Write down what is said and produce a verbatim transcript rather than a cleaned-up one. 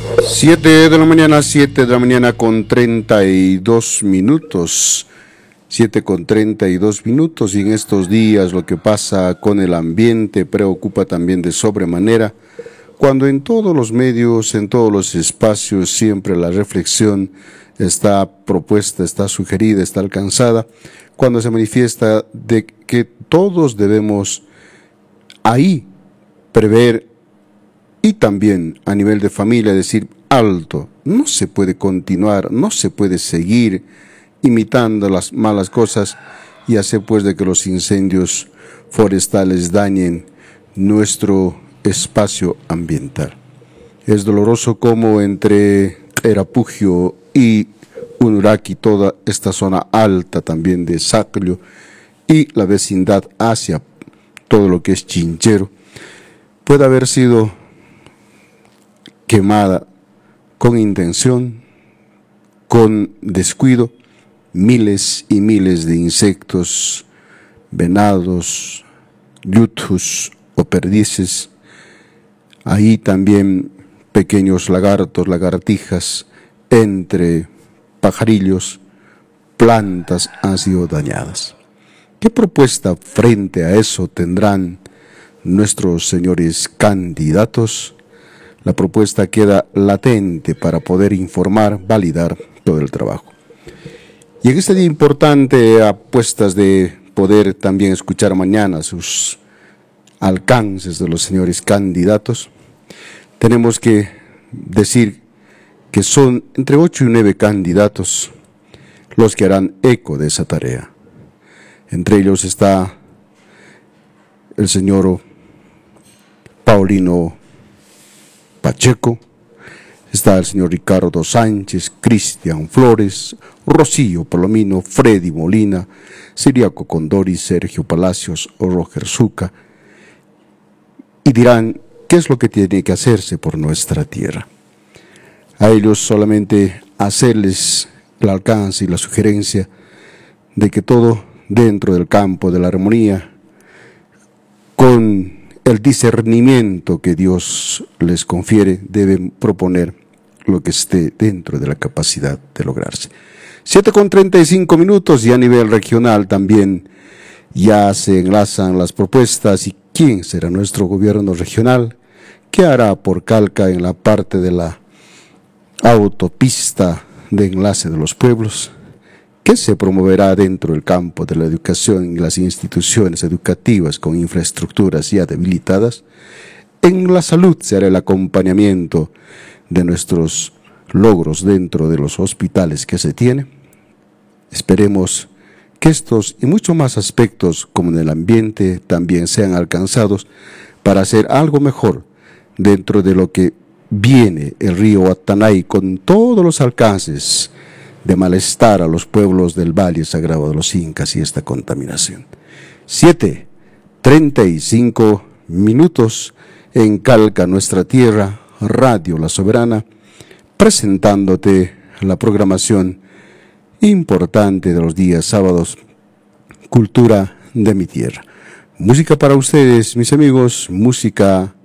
Siete de la mañana, siete de la mañana con treinta y dos minutos. Siete con treinta y dos minutos, y en estos días lo que pasa con el ambiente preocupa también de sobremanera, cuando en todos los medios, en todos los espacios, siempre la reflexión está propuesta, está sugerida, está alcanzada, cuando se manifiesta de que todos debemos ahí prever y también a nivel de familia decir alto, no se puede continuar, no se puede seguir imitando las malas cosas y hacer pues de que los incendios forestales dañen nuestro espacio ambiental. Es doloroso como entre Erapugio y Unuraki, toda esta zona alta también de Saclio y la vecindad hacia todo lo que es Chinchero, puede haber sido quemada con intención, con descuido, miles y miles de insectos, venados, yutus o perdices, ahí también pequeños lagartos, lagartijas, entre pajarillos, plantas han sido dañadas. ¿Qué propuesta frente a eso tendrán nuestros señores candidatos? La propuesta queda latente para poder informar, validar todo el trabajo. Y en este día importante, a puestas de poder también escuchar mañana sus alcances de los señores candidatos, tenemos que decir que son entre ocho y nueve candidatos los que harán eco de esa tarea. Entre ellos está el señor Paulino Pacheco, está el señor Ricardo Sánchez, Cristian Flores, Rocío Palomino, Freddy Molina, Siriaco Condori, Sergio Palacios o Roger Zucca, y dirán qué es lo que tiene que hacerse por nuestra tierra. A ellos solamente hacerles el alcance y la sugerencia de que todo dentro del campo de la armonía, con el discernimiento que Dios les confiere, deben proponer lo que esté dentro de la capacidad de lograrse. siete con treinta y cinco minutos, y a nivel regional también ya se enlazan las propuestas. ¿Y quién será nuestro gobierno regional? ¿Qué hará por Calca en la parte de la autopista de enlace de los pueblos? ¿Qué se promoverá dentro del campo de la educación y las instituciones educativas con infraestructuras ya debilitadas? En la salud se hará el acompañamiento de nuestros logros dentro de los hospitales que se tienen. Esperemos que estos y muchos más aspectos, como en el ambiente, también sean alcanzados para hacer algo mejor dentro de lo que viene el río Atanay, con todos los alcances de malestar a los pueblos del Valle Sagrado de los Incas y esta contaminación. Siete, treinta y cinco minutos en Calca, nuestra tierra, Radio La Soberana, presentándote la programación importante de los días sábados, Cultura de mi Tierra. Música para ustedes, mis amigos, música